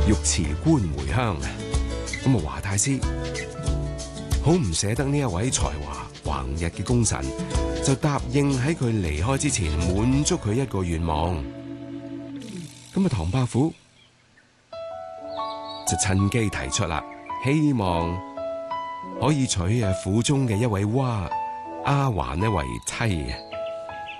玉辭官回鄉。咁華太師好唔捨得呢一位才華橫溢嘅功臣，就答應喺佢離開之前滿足佢一個願望。咁唐伯虎就趁機提出啦，希望可以娶府中嘅一位丫鬟為妻。